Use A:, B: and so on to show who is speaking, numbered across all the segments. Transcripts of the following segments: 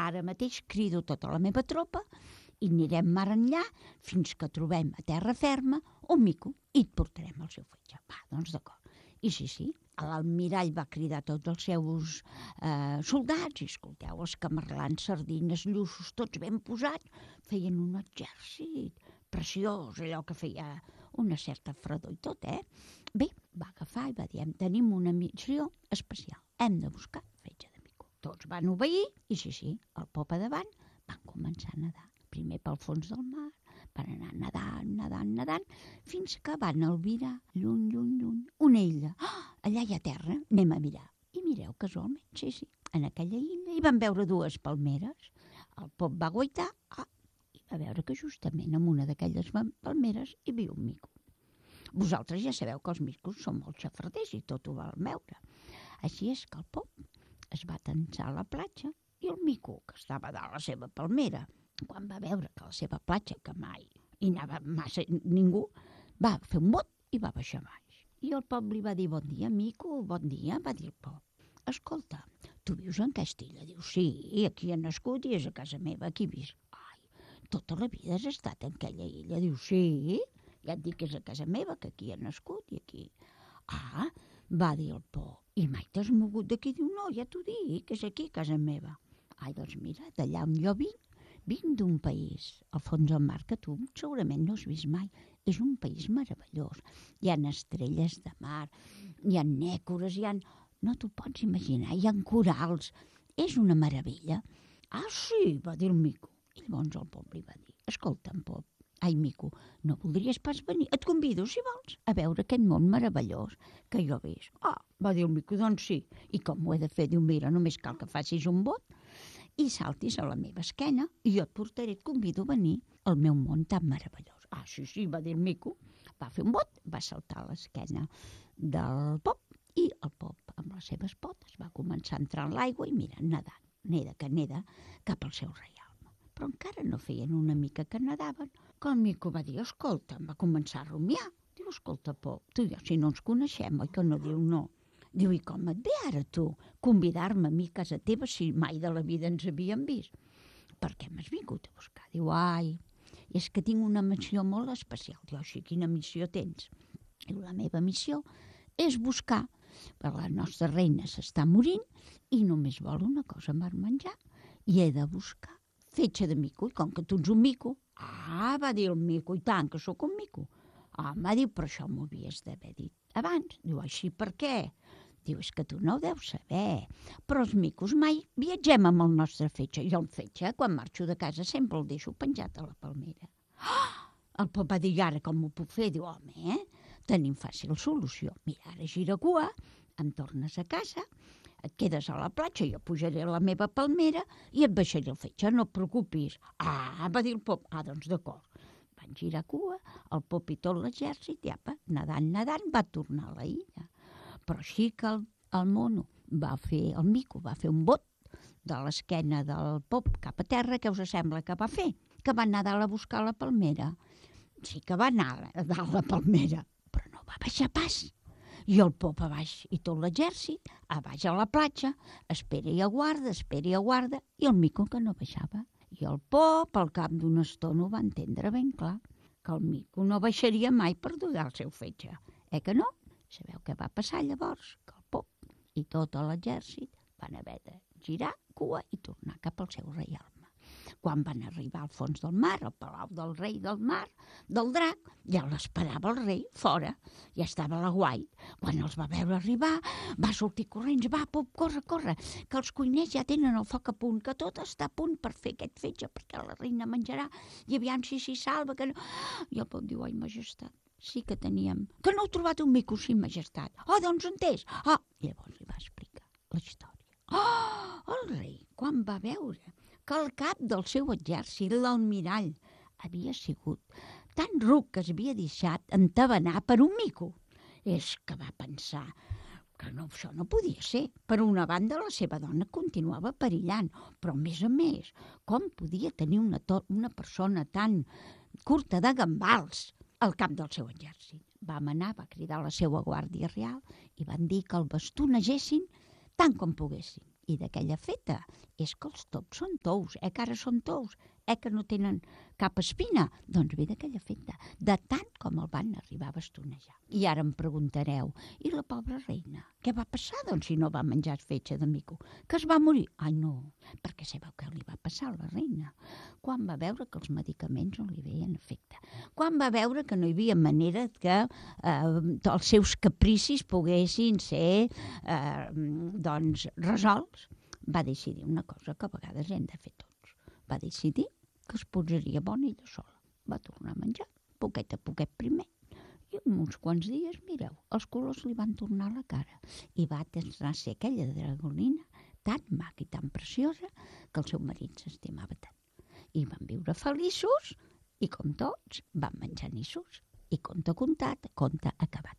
A: ara mateix crido tota la meva tropa i anirem mar enllà fins que trobem a terra ferma un mico i et portarem el seu fetge. Va, doncs d'acord. I sí, l'almirall va cridar tots els seus soldats i escolteu, els camarlans, sardines, lluços, tots ben posats, feien un exèrcit preciós, allò que feia una certa fredor i tot, Bé, va agafar i va dir, tenim una missió especial, hem de buscar fetge de mico. Tots van obeir i sí, el pop a davant van començar a nedar. Primer pel fons del mar, van anar nedant, fins que van albirar, lluny, una illa. Allà hi ha terra, anem a mirar. I mireu, casualment, sí, en aquella illa hi van veure dues palmeres. El pop va guaitar i va veure que justament en una d'aquelles palmeres hi viu un mico. Vosaltres ja sabeu que els micos són molt xafarders i tot ho val veure. Així és que el pop es va tensar a la platja i el mico, que estava dalt la seva palmera, quan va veure que la seva platja, que mai hi anava massa ningú, va fer un bot i va baixar baix. I el pop li va dir, bon dia, mico, bon dia, va dir el pop. Escolta, tu vius en aquesta illa? Diu, sí, aquí he nascut i és a casa meva, aquí he vist. Ai, tota la vida has estat en aquella illa? Diu, sí, ja et dic que és a casa meva, que aquí he nascut i aquí. Va dir el pop, i mai t'has mogut d'aquí? Diu, no, ja t'ho dic, que és aquí, a casa meva. Ai, doncs mira, d'allà on jo vinc d'un país, al fons del mar, que tu segurament no has vist mai. És un país meravellós. Hi ha estrelles de mar, hi ha nècores, no t'ho pots imaginar, hi ha corals. És una meravella. Sí, va dir el mico. I llavors el pop li va dir, escolta'm, pop, mico, no voldries pas venir? Et convido, si vols, a veure aquest món meravellós que jo he vist. Va dir el mico, doncs sí. I com ho he de fer? Diu, mira, només cal que facis un bot i saltis a la meva esquena i jo et portaré, et convido a venir al meu món tan meravellós. Sí, va dir el mico. Va fer un bot, va saltar a l'esquena del pop i el pop amb les seves potes va començar a entrar en l'aigua i mira, nedant, neda cap al seu reialme. Però encara no feien una mica que nedaven que el mico va dir, escolta, va començar a rumiar. Diu, escolta, pop, tu i jo si no ens coneixem, oi que no? Diu, no. Diu, i com et ve ara tu convidar-me a mi a casa teva si mai de la vida ens havíem vist? Per què m'has vingut a buscar? Diu, és que tinc una missió molt especial. Diu, sí, quina missió tens? Diu, la meva missió és buscar, perquè la nostra reina s'està morint i només vol una cosa per menjar i he de buscar fetge de mico. I com que tu ets un mico, va dir el mico, i tant que sóc un mico. Home, diu, però això m'ho havies d'haver dit abans. Diu, així per què? Diu, és que tu no ho deus saber, però els micos mai viatgem amb el nostre fetge. I el fetge, quan marxo de casa, sempre el deixo penjat a la palmera. El pop va dir, ara com ho puc fer? Diu, home, tenim fàcil solució. Mira, ara gira cua, em tornes a casa, et quedes a la platja, jo pujaré a la meva palmera i et baixaré el fetge, no et preocupis. Va dir el pop, doncs d'acord. Van girar cua, el pop i tot l'exèrcit, i apa, nedant, va tornar a la illa. Però sí que el mono el mico va fer un bot de l'esquena del pop cap a terra, què us sembla que va fer? Que va anar a dalt a buscar la palmera. Sí que va anar a dalt la palmera, però no va baixar pas. I el pop a baix i tot l'exèrcit, a baix a la platja, espera i aguarda, i el mico que no baixava. I el pop, al cap d'una estona, ho va entendre ben clar, que el mico no baixaria mai per donar el seu fetge. Que no? Sabeu què va passar llavors? Que el pop i tot l'exèrcit van haver de girar cua i tornar cap al seu reialme. Quan van arribar al fons del mar, al palau del rei del mar, del drac, ja l'esperava el rei fora, ja estava a l'aguait. Quan els va veure arribar, va sortir corrents, va, pop, corre, que els cuiners ja tenen el foc a punt, que tot està a punt per fer aquest fetge, perquè la reina menjarà, i aviam si s'hi salva, que no... I el pop diu, majestat, sí que teníem... Que no heu trobat un mico, sí, majestat. Doncs on és? Llavors li va explicar la història. El rei, quan va veure que el cap del seu exèrcit, l'almirall, havia sigut tan ruc que es havia deixat entabanar per un mico, és que va pensar que no, això no podia ser. Per una banda, la seva dona continuava perillant, però a més, com podia tenir una persona tan curta de gambals al cap del seu exèrcit? Va cridar la seva guàrdia real i van dir que el bastonegessin tant com poguessin. i d'aquella feta és que els tots són tous, que ara són tous, que no tenen cap espina. Doncs ve d'aquella feta, de tant com el van arribar a bastonejar. I ara em preguntareu, i la pobra reina? Què va passar, doncs, si no va menjar fetge de mico? Que es va morir? Ai, no, perquè sabeu què li va passar a la reina? Quan va veure que els medicaments no li veien efecte, quan va veure que no hi havia manera que els seus capricis poguessin ser doncs resolts, va decidir una cosa que a vegades hem de fer tots. Va decidir que es posaria bona ella sola. Va tornar a menjar, poquet a poquet primer. I en uns quants dies, mireu, els colors li van tornar a la cara. I va tornar a ser aquella dragolina tan maca i tan preciosa que el seu marit s'estimava tant. I van viure feliços i, com tots, van menjar nissos. I conte contat, conte acabat.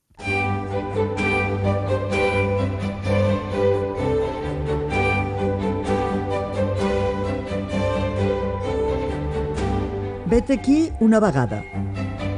B: Vet aquí una vegada.